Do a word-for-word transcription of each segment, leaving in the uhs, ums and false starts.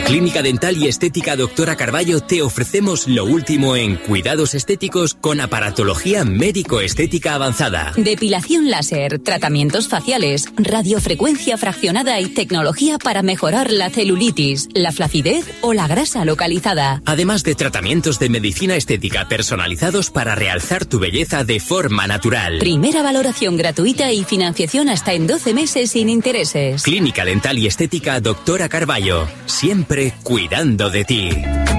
Clínica Dental y Estética Doctora Carballo te ofrecemos lo último en cuidados estéticos con aparatología médico-estética avanzada. Depilación láser, tratamientos faciales, radiofrecuencia fraccionada y tecnología para mejorar la celulitis, la flacidez o la grasa localizada. Además de tratamientos de medicina estética personalizados para realzar tu belleza de forma natural. Primera valoración gratuita y financiación hasta en doce meses sin intereses. Clínica Dental y Estética Doctora Carballo. Siempre cuidando de ti.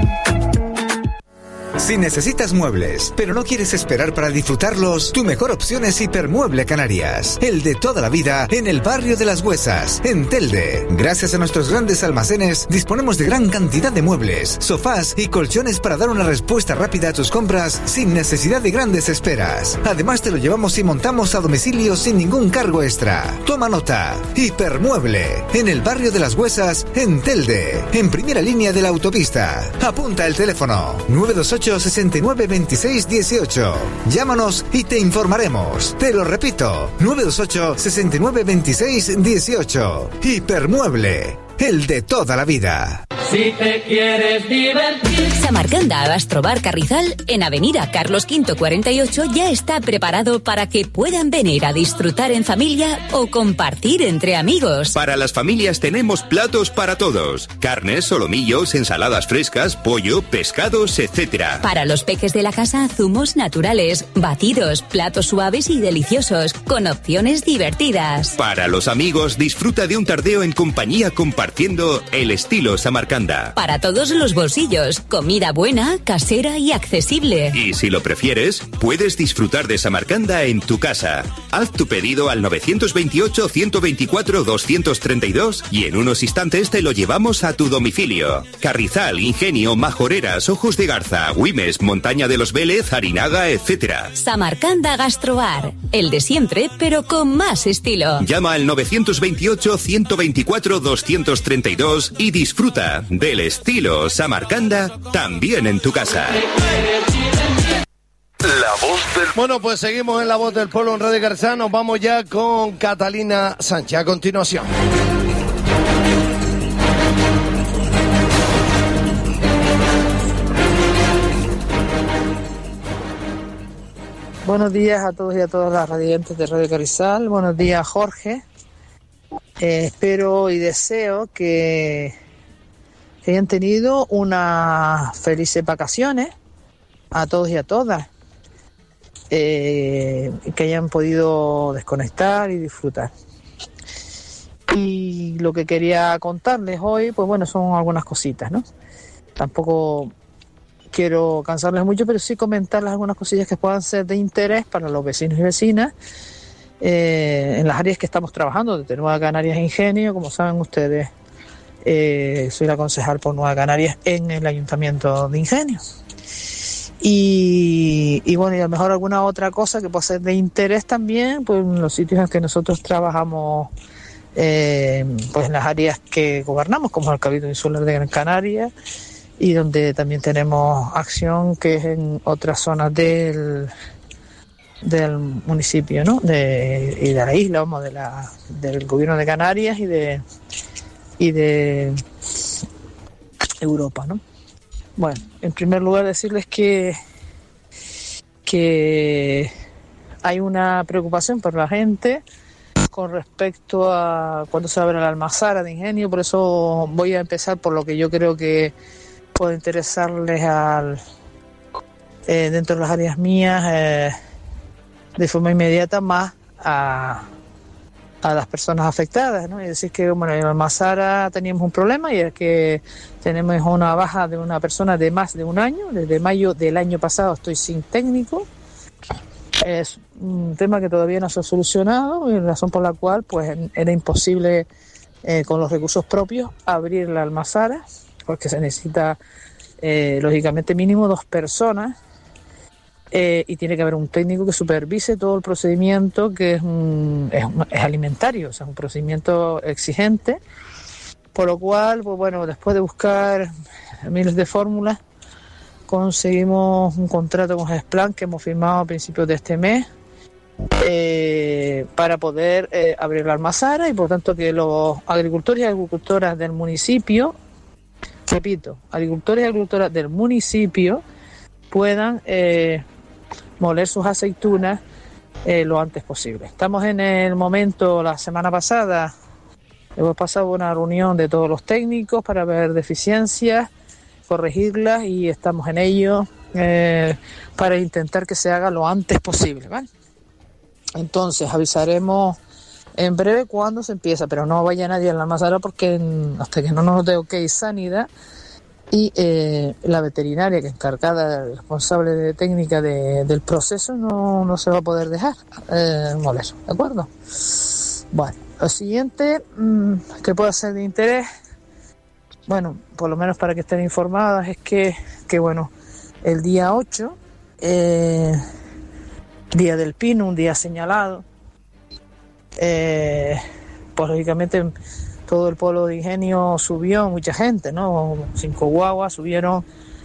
Si necesitas muebles, pero no quieres esperar para disfrutarlos, tu mejor opción es Hipermueble Canarias, el de toda la vida en el barrio de Las Huesas, en Telde. Gracias a nuestros grandes almacenes, disponemos de gran cantidad de muebles, sofás y colchones para dar una respuesta rápida a tus compras sin necesidad de grandes esperas. Además, te lo llevamos y montamos a domicilio sin ningún cargo extra. Toma nota. Hipermueble, en el barrio de Las Huesas, en Telde, en primera línea de la autopista. Apunta el teléfono nueve dos ocho, sesenta y nueve, veintiséis, dieciocho. Llámanos y te informaremos. Te lo repito, nueve dos ocho, sesenta y nueve, veintiséis, dieciocho. Hipermueble, el de toda la vida. Si te quieres divertir. Samarcanda Gastrobar Carrizal, en Avenida Carlos V cuarenta y ocho, ya está preparado para que puedan venir a disfrutar en familia o compartir entre amigos. Para las familias tenemos platos para todos: carnes, solomillos, ensaladas frescas, pollo, pescados, etcétera. Para los peques de la casa, zumos naturales, batidos, platos suaves y deliciosos, con opciones divertidas. Para los amigos, disfruta de un tardeo en compañía compartiendo el estilo Samarcanda. Para todos los bolsillos, comida buena, casera y accesible. Y si lo prefieres, puedes disfrutar de Samarcanda en tu casa. Haz tu pedido al nueve dos ocho, ciento veinticuatro, doscientos treinta y dos y en unos instantes te lo llevamos a tu domicilio. Carrizal, Ingenio, Majoreras, Ojos de Garza, Güimes, Montaña de los Vélez, Harinaga, etcétera. Samarcanda Gastrobar, el de siempre, pero con más estilo. Llama al nueve dos ocho, ciento veinticuatro, doscientos treinta y dos y disfruta del estilo Samarcanda también en tu casa. La voz del... Bueno, pues seguimos en La Voz del Pueblo en Radio Garza. Nos vamos ya con Catalina Sánchez a continuación. Buenos días a todos y a todas las radiantes de Radio Carrizal. Buenos días, Jorge. Eh, espero y deseo que que hayan tenido unas felices vacaciones a todos y a todas, eh, que hayan podido desconectar y disfrutar. Y lo que quería contarles hoy, pues bueno, son algunas cositas, ¿no? Tampoco quiero cansarles mucho, pero sí comentarles algunas cosillas que puedan ser de interés para los vecinos y vecinas eh, en las áreas que estamos trabajando, desde Nueva Canarias e Ingenio, como saben ustedes. Eh, soy la concejal por Nueva Canarias en el Ayuntamiento de Ingenio. Y, y bueno, y a lo mejor alguna otra cosa que pueda ser de interés también, pues en los sitios en que nosotros trabajamos, eh, pues en las áreas que gobernamos, como el Cabildo Insular de Gran Canaria, y donde también tenemos acción que es en otras zonas del del municipio, ¿no? De, y de la isla, vamos, de la, del gobierno de Canarias y de y de Europa, ¿no? Bueno, en primer lugar decirles que que hay una preocupación por la gente con respecto a cuando se abre la almazara de Ingenio, por eso voy a empezar por lo que yo creo que puede interesarles al eh, dentro de las áreas mías eh, de forma inmediata más a a las personas afectadas, ¿no? Y decir que, bueno, en Almazara teníamos un problema y es que tenemos una baja de una persona de más de un año. Desde mayo del año pasado estoy sin técnico. Es un tema que todavía no se ha solucionado, y razón por la cual pues era imposible eh, con los recursos propios abrir la Almazara, porque se necesita eh, lógicamente mínimo dos personas. Eh, y tiene que haber un técnico que supervise todo el procedimiento, que es, un, es, un, es alimentario, o sea, es un procedimiento exigente, por lo cual, pues bueno, después de buscar miles de fórmulas, conseguimos un contrato con Gesplan que hemos firmado a principios de este mes eh, para poder eh, abrir la almazara, y por tanto que los agricultores y agricultoras del municipio repito, agricultores y agricultoras del municipio puedan eh, moler sus aceitunas eh, lo antes posible. Estamos en el momento, la semana pasada, hemos pasado una reunión de todos los técnicos para ver deficiencias, corregirlas, y estamos en ello eh, para intentar que se haga lo antes posible, ¿vale? Entonces avisaremos en breve cuándo se empieza, pero no vaya nadie a la almazara porque hasta que no nos dé ok sanidad y eh, la veterinaria que es encargada, responsable de técnica de, del proceso, no, no se va a poder dejar eh, moler, ¿de acuerdo? Bueno, lo siguiente mmm, que pueda ser de interés, bueno, por lo menos para que estén informadas, es que, que bueno, el día ocho, eh, Día del Pino, un día señalado, eh, pues lógicamente todo el pueblo de Ingenio subió, mucha gente, ¿no? Cinco guaguas subieron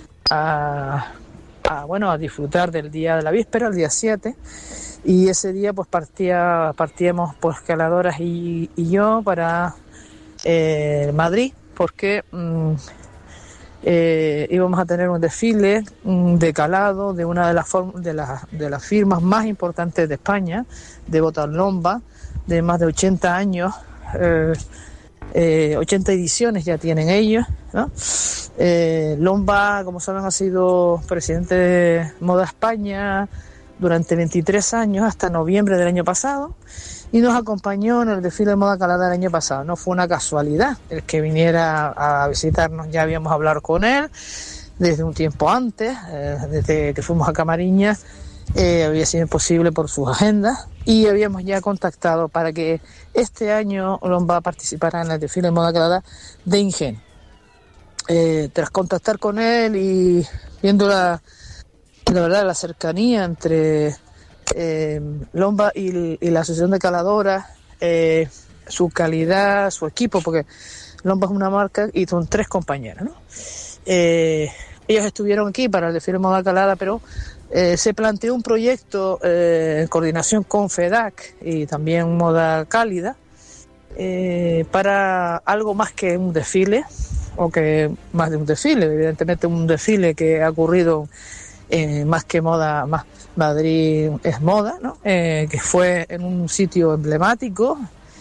a, a, bueno, a disfrutar del día de la víspera, el día siete, y ese día pues partía, partíamos pues escaladoras y, y yo para eh, Madrid, porque mmm, eh, íbamos a tener un desfile mmm, de calado de una de las, form- de, las, de las firmas más importantes de España, de Botalomba, de más de ochenta años, eh, eh, ochenta ediciones ya tienen ellos, ¿no? Eh, Lomba, como saben, ha sido presidente de Moda España durante veintitrés años, hasta noviembre del año pasado, y nos acompañó en el desfile de Moda Calada del año pasado. No fue una casualidad el que viniera a visitarnos, ya habíamos hablado con él desde un tiempo antes, eh, desde que fuimos a Camariñas, eh, había sido imposible por sus agendas, y habíamos ya contactado para que este año Lomba participara en el desfile de Moda Calada de Ingenio. Eh, tras contactar con él y viendo la, la verdad la cercanía entre eh, Lomba y, y la Asociación de Caladoras, eh, su calidad, su equipo, porque Lomba es una marca y son tres compañeras, ¿no? Eh, ellos estuvieron aquí para el desfile de Moda Calada, pero eh, se planteó un proyecto eh, en coordinación con FEDAC y también Moda Cálida, eh, para algo más que un desfile, o que más de un desfile, evidentemente un desfile que ha ocurrido eh, más que moda, más Madrid es moda, ¿no? Eh, que fue en un sitio emblemático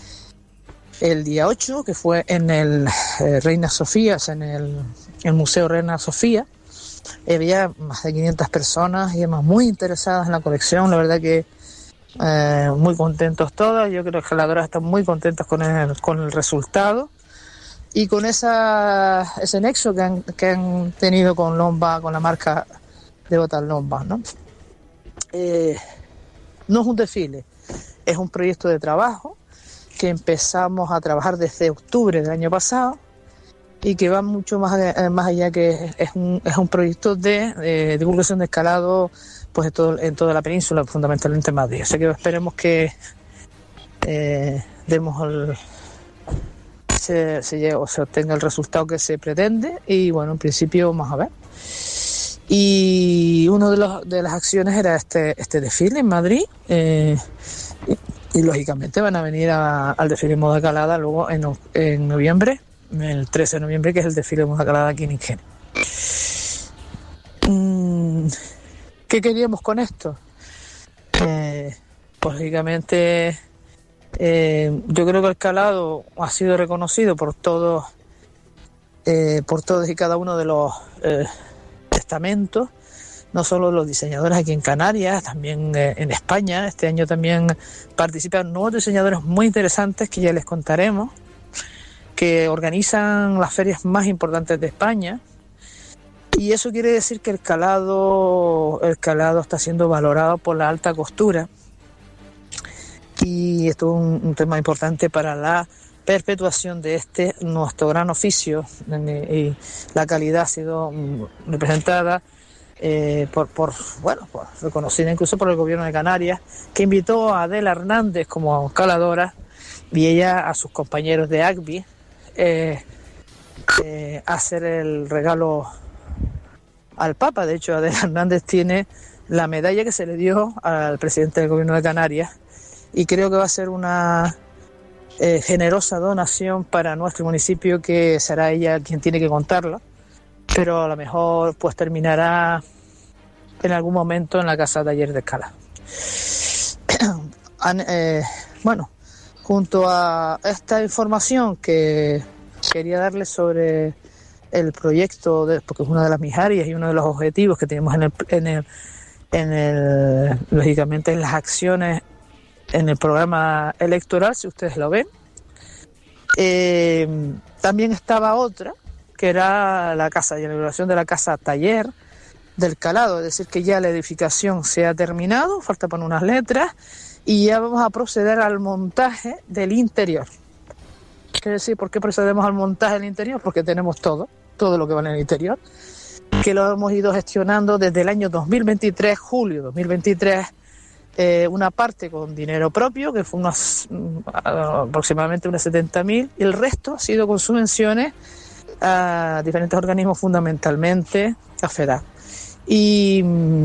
el día ocho, que fue en el eh, Reina Sofía, en el, el Museo Reina Sofía. Eh, había más de quinientas personas y además muy interesadas en la colección, la verdad que eh, muy contentos todas. Yo creo que las caladoras están muy contentas con el, con el resultado y con esa, ese nexo que han, que han tenido con Lomba, con la marca de Botas Lomba, ¿no? Eh, no es un desfile, es un proyecto de trabajo que empezamos a trabajar desde octubre del año pasado y que va mucho más, más allá, que es un, es un proyecto de, de divulgación de escalado pues en, todo, en toda la península, fundamentalmente en Madrid. Así que esperemos que eh, demos el, se, se, llegue, o se obtenga el resultado que se pretende, y bueno, en principio vamos a ver. Y una de, los, de las acciones era este, este desfile en Madrid, eh, y, y lógicamente van a venir a, al desfile de Moda Calada luego en, en noviembre, el trece de noviembre, que es el desfile de Moda Calada aquí en Ingenio. ¿Qué queríamos con esto? Eh, pues lógicamente eh, yo creo que el calado ha sido reconocido por todos eh, por todos y cada uno de los eh, estamentos, no solo los diseñadores aquí en Canarias, también eh, en España. Este año también participan nuevos diseñadores muy interesantes que ya les contaremos, que organizan las ferias más importantes de España. Y eso quiere decir que el calado, el calado está siendo valorado por la alta costura. Y esto es un, un tema importante para la perpetuación de este, nuestro gran oficio. Y la calidad ha sido representada eh, por, por, bueno, por, reconocida incluso por el gobierno de Canarias, que invitó a Adela Hernández como caladora y ella a sus compañeros de A C B I eh, eh, a hacer el regalo al Papa. De hecho, Adela Hernández tiene la medalla que se le dio al presidente del gobierno de Canarias, y creo que va a ser una eh, generosa donación para nuestro municipio, que será ella quien tiene que contarla, pero a lo mejor pues terminará en algún momento en la casa taller de Escalado. eh, bueno, junto a esta información que quería darles sobre el proyecto, de, porque es una de las mis áreas y uno de los objetivos que tenemos en el, en el, en el lógicamente en las acciones en el programa electoral, si ustedes lo ven. Eh, también estaba otra, que era la casa, y la inauguración de la casa taller del Calado, es decir, que ya la edificación se ha terminado, falta poner unas letras, y ya vamos a proceder al montaje del interior. Quiere decir, ¿por qué procedemos al montaje del interior? Porque tenemos todo, todo lo que va en el interior, que lo hemos ido gestionando desde el año dos mil veintitrés, julio dos mil veintitrés, eh, una parte con dinero propio, que fue unos, aproximadamente unos setenta mil, y el resto ha sido con subvenciones a diferentes organismos, fundamentalmente a FEDAC. Y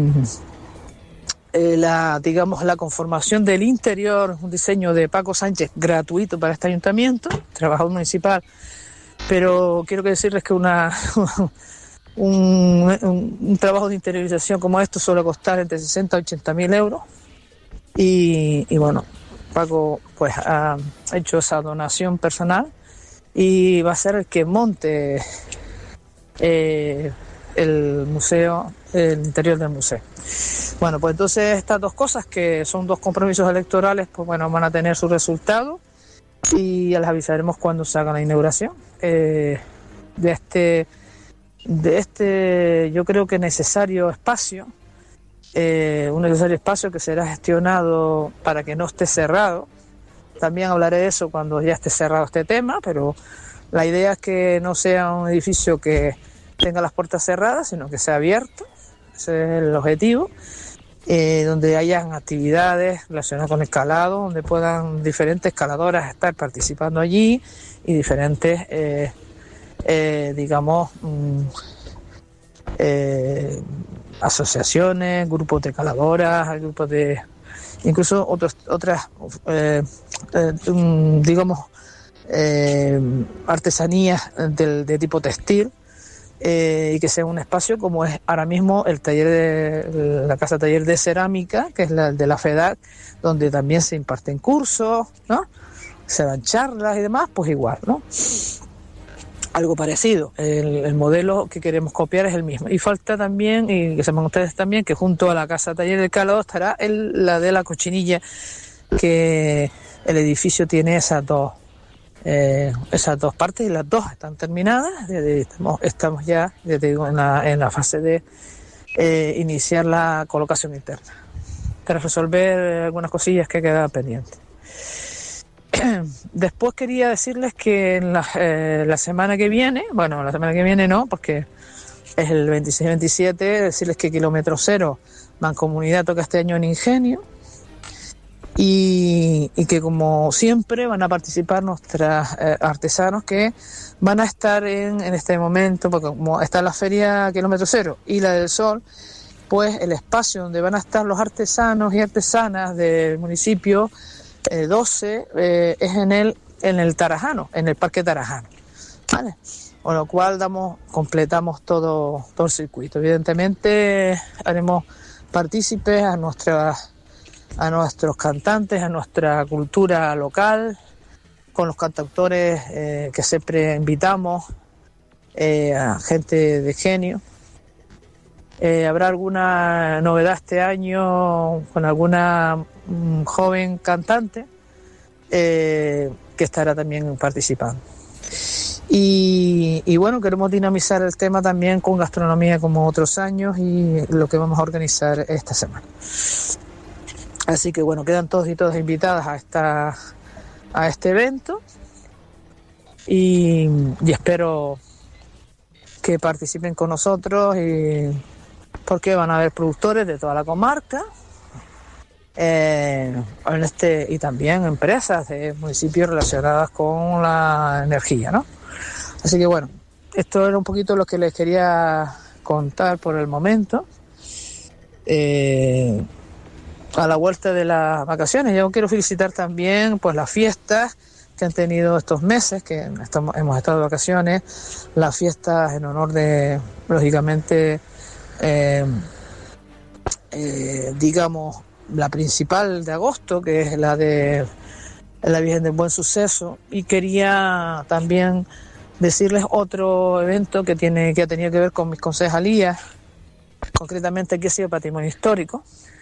eh, la, digamos, la conformación del interior, un diseño de Paco Sánchez gratuito para este ayuntamiento, trabajador municipal, pero quiero que decirles que una un, un, un trabajo de interiorización como esto suele costar entre sesenta y ochenta mil euros, y, y bueno, Paco pues ha hecho esa donación personal y va a ser el que monte eh, el museo, el interior del museo. Bueno, pues entonces estas dos cosas, que son dos compromisos electorales, pues bueno, van a tener su resultado y ya les avisaremos cuando se haga la inauguración eh, de este de este yo creo que necesario espacio, eh, un necesario espacio que será gestionado para que no esté cerrado. También hablaré de eso cuando ya esté cerrado este tema, pero la idea es que no sea un edificio que tenga las puertas cerradas, sino que sea abierto. Ese es el objetivo, eh, donde hayan actividades relacionadas con escalado, donde puedan diferentes escaladoras estar participando allí y diferentes, eh, eh, digamos, mm, eh, asociaciones, grupos de escaladoras, grupos de... incluso otros, otras, eh, eh, um, digamos, eh, artesanías de, de tipo textil, eh, y que sea un espacio como es ahora mismo el taller de la casa taller de cerámica, que es la de la FEDAC, donde también se imparten cursos, ¿no? Se dan charlas y demás, pues igual, ¿no? Algo parecido. El, el modelo que queremos copiar es el mismo. Y falta también, y que sepan ustedes también, que junto a la casa taller del Calado estará el, la de la Cochinilla, que el edificio tiene esas dos eh, esas dos partes, y las dos están terminadas. Estamos, estamos ya, ya te digo, en la, en la fase de eh, iniciar la colocación interna, para resolver algunas cosillas que quedan pendientes. Después quería decirles que en la, eh, la semana que viene, bueno, la semana que viene no, porque es el veintiséis veintisiete, decirles que Kilómetro Cero Mancomunidad toca este año en Ingenio, y, y que como siempre van a participar nuestros eh, artesanos que van a estar en, en este momento, porque como está la feria Kilómetro Cero y la del Sol, pues el espacio donde van a estar los artesanos y artesanas del municipio Eh, doce eh, es en el en el Tarajano, en el Parque Tarajano, ¿vale? Con lo cual damos completamos todo todo el circuito. Evidentemente haremos partícipes a nuestras a nuestros cantantes, a nuestra cultura local, con los cantautores eh, que siempre invitamos, eh, a gente de genio. Eh, habrá alguna novedad este año con alguna mm, joven cantante eh, que estará también participando. Y, y bueno, queremos dinamizar el tema también con gastronomía como otros años, y lo que vamos a organizar esta semana. Así que bueno, quedan todos y todas invitadas a esta a este evento, y, y espero que participen con nosotros, y porque van a haber productores de toda la comarca, eh, en este, y también empresas de municipios relacionadas con la energía, ¿no? Así que bueno, esto era un poquito lo que les quería contar por el momento. Eh, a la vuelta de las vacaciones, yo quiero felicitar también pues las fiestas que han tenido estos meses, que estamos, hemos estado de vacaciones, las fiestas en honor de, lógicamente, eh, eh, digamos, la principal de agosto, que es la de la Virgen del Buen Suceso, y quería también decirles otro evento que tiene que ha tenido que ver con mis concejalías, concretamente aquí ha sido Patrimonio Histórico,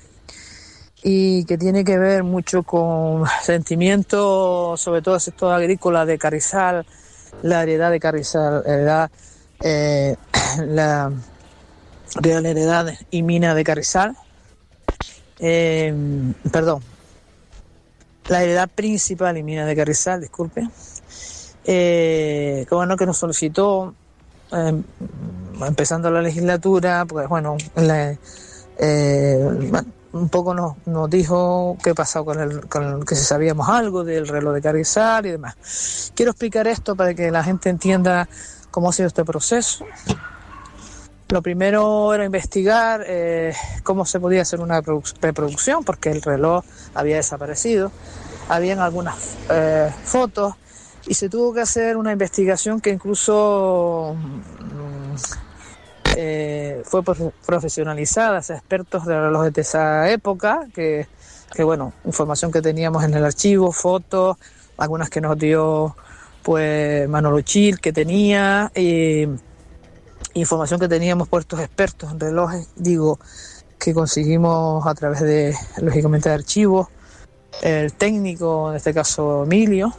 y que tiene que ver mucho con sentimientos, sobre todo el sector agrícola de Carrizal, la heredad de Carrizal, la heredad, eh, la Real Heredad y Mina de Carrizal, eh, perdón, la heredad principal y mina de Carrizal, disculpe, eh, que bueno, que nos solicitó, eh, empezando la legislatura, pues bueno, la, eh, un poco nos, nos dijo qué pasó con el, con el, que si sabíamos algo del reloj de Carrizal y demás. Quiero explicar esto para que la gente entienda cómo ha sido este proceso. Lo primero era investigar eh, cómo se podía hacer una reproducción, porque el reloj había desaparecido. Habían algunas eh, fotos y se tuvo que hacer una investigación que incluso mm, eh, fue profesionalizada, o sea, expertos de relojes de esa época, que, que bueno, información que teníamos en el archivo, fotos, algunas que nos dio pues Manolo Chil, que tenía, y información que teníamos por estos expertos en relojes, digo, que conseguimos a través de, lógicamente, de archivos, el técnico, en este caso Emilio,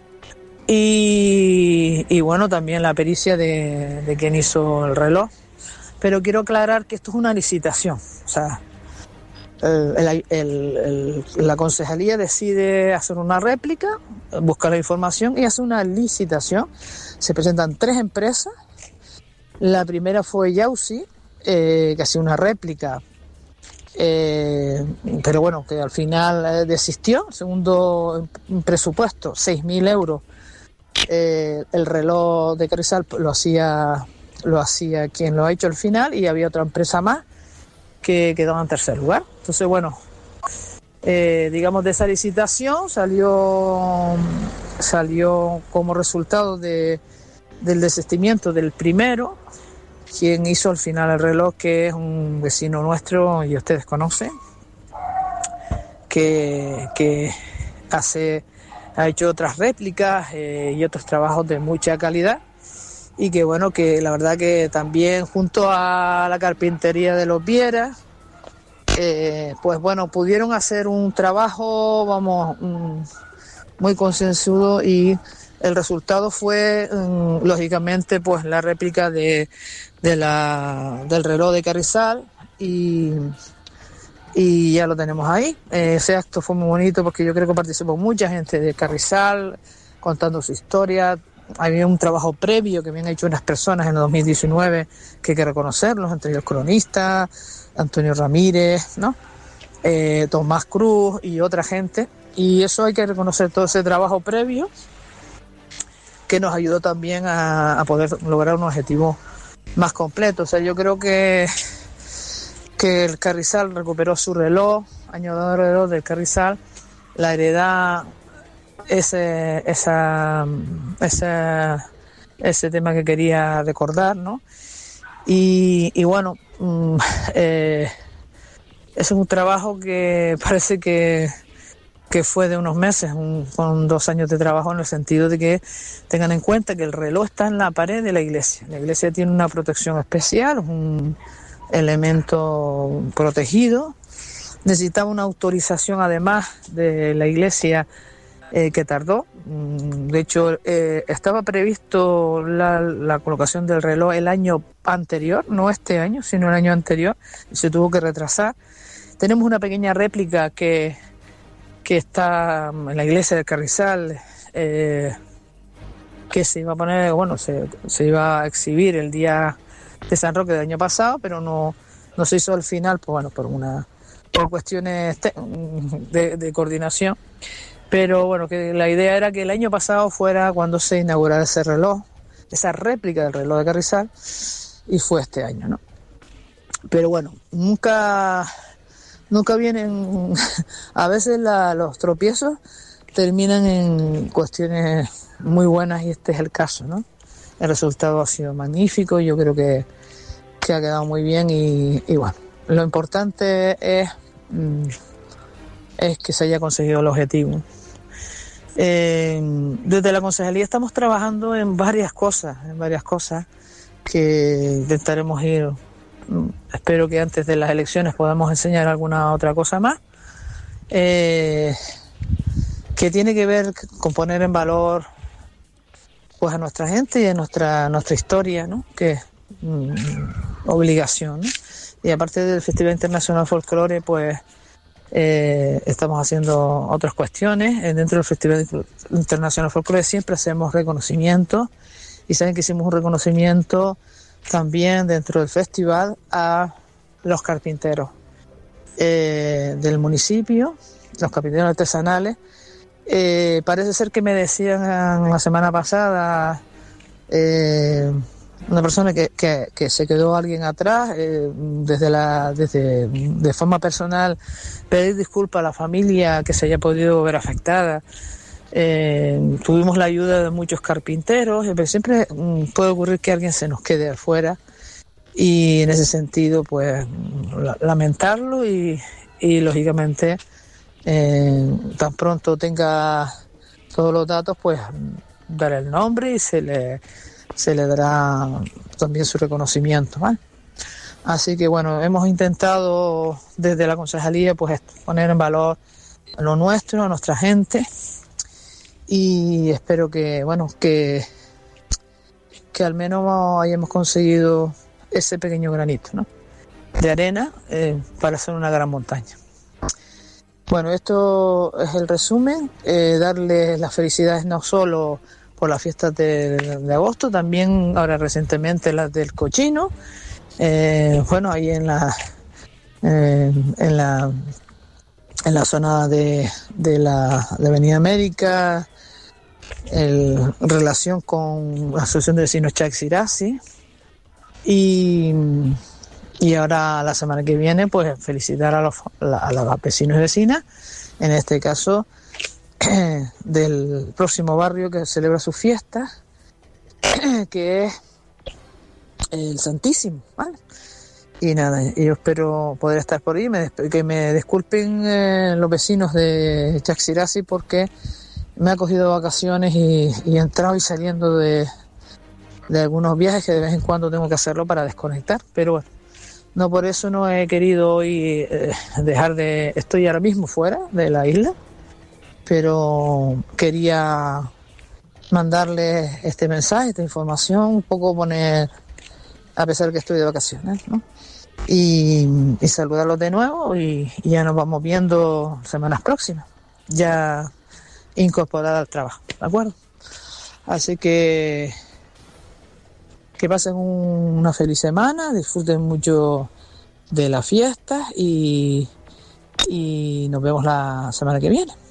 y, y bueno, también la pericia de, de quien hizo el reloj. Pero quiero aclarar que esto es una licitación, o sea, el, el, el, el, la concejalía decide hacer una réplica, buscar la información y hace una licitación. Se presentan tres empresas. La primera fue Yausi, eh, que hacía una réplica, eh, pero bueno, que al final eh, desistió. Segundo presupuesto, seis mil euros. Eh, el reloj de Carrizal lo hacía, lo hacía quien lo ha hecho al final, y había otra empresa más que quedaba en tercer lugar. Entonces, bueno, eh, digamos, de esa licitación salió, salió como resultado de del desistimiento del primero, quien hizo al final el reloj, que es un vecino nuestro y ustedes conocen, que, que hace, ha hecho otras réplicas eh, y otros trabajos de mucha calidad, y que bueno, que la verdad que también junto a la carpintería de los Vieras, eh, pues bueno, pudieron hacer un trabajo, vamos, um, muy concienzudo, y el resultado fue, um, lógicamente, pues la réplica de, de la, del reloj de Carrizal, y, y ya lo tenemos ahí. Eh, ese acto fue muy bonito porque yo creo que participó mucha gente de Carrizal contando su historia. Había un trabajo previo que habían hecho unas personas en el dos mil diecinueve que hay que reconocerlos, entre ellos cronista, Antonio Ramírez, ¿no? Eh, Tomás Cruz y otra gente. Y eso hay que reconocer, todo ese trabajo previo, que nos ayudó también a, a poder lograr un objetivo más completo. O sea, yo creo que, que el Carrizal recuperó su reloj, año de reloj del Carrizal, la heredad, ese, esa, ese, ese tema que quería recordar, ¿no? Y, y bueno, eh, es un trabajo que parece que que fue de unos meses, un, con dos años de trabajo, en el sentido de que tengan en cuenta que el reloj está en la pared de la iglesia. La iglesia tiene una protección especial, un elemento protegido. Necesitaba una autorización, además, de la iglesia, eh, que tardó. De hecho, eh, estaba previsto la, la colocación del reloj el año anterior, no este año, sino el año anterior, y se tuvo que retrasar. Tenemos una pequeña réplica que que está en la iglesia del Carrizal, eh, que se iba a poner, bueno, se, se iba a exhibir el día de San Roque del año pasado, pero no, no se hizo al final, pues bueno, por una por cuestiones de, de coordinación. Pero bueno, que la idea era que el año pasado fuera cuando se inaugurara ese reloj, esa réplica del reloj de Carrizal, y fue este año, ¿no? Pero bueno, nunca... Nunca vienen, a veces la, los tropiezos terminan en cuestiones muy buenas y este es el caso, ¿no? El resultado ha sido magnífico, yo creo que, que ha quedado muy bien y, y bueno, lo importante es, es que se haya conseguido el objetivo. Eh, desde la concejalía estamos trabajando en varias cosas, en varias cosas que intentaremos ir. Espero que antes de las elecciones podamos enseñar alguna otra cosa más, eh, que tiene que ver con poner en valor pues a nuestra gente y a nuestra nuestra historia, ¿no? Que es mm, obligación, ¿no? Y aparte del Festival Internacional Folclore, pues eh, estamos haciendo otras cuestiones. Dentro del Festival Internacional Folclore siempre hacemos reconocimientos y saben que hicimos un reconocimiento también dentro del festival a los carpinteros eh, del municipio, los carpinteros artesanales. Eh, parece ser que me decían la semana pasada eh, una persona que, que, que se quedó alguien atrás, eh, desde la desde de forma personal pedir disculpas a la familia que se haya podido ver afectada. Eh, tuvimos la ayuda de muchos carpinteros, pero siempre mm, puede ocurrir que alguien se nos quede afuera y en ese sentido pues la, lamentarlo y, y lógicamente eh, tan pronto tenga todos los datos pues dar el nombre y se le se le dará también su reconocimiento, ¿vale? Así que bueno, hemos intentado desde la concejalía pues poner en valor lo nuestro, a nuestra gente. Y espero que, bueno, que, que al menos hayamos conseguido ese pequeño granito, ¿no? de arena eh, para hacer una gran montaña. Bueno, esto es el resumen. Eh, darles las felicidades no solo por las fiestas de, de agosto, también ahora recientemente las del cochino. Eh, bueno, ahí en la, eh, en la en la zona de, de la de Avenida América, en relación con la Asociación de Vecinos Chaxirasi. Y, y ahora la semana que viene, pues felicitar a los, a los vecinos y vecinas, en este caso del próximo barrio que celebra su fiesta, que es el Santísimo, ¿vale? Y nada, yo espero poder estar por ahí, me, que me disculpen eh, los vecinos de Chaxirasi porque me ha cogido vacaciones y, y he entrado y saliendo de, de algunos viajes que de vez en cuando tengo que hacerlo para desconectar, pero bueno, no por eso no he querido hoy eh, dejar de... Estoy ahora mismo fuera de la isla, pero quería mandarles este mensaje, esta información, un poco poner, a pesar de que estoy de vacaciones, ¿no? Y, y saludarlos de nuevo y, y ya nos vamos viendo semanas próximas, ya incorporada al trabajo, ¿de acuerdo? Así que que pasen un, una feliz semana, disfruten mucho de las fiestas y, y nos vemos la semana que viene.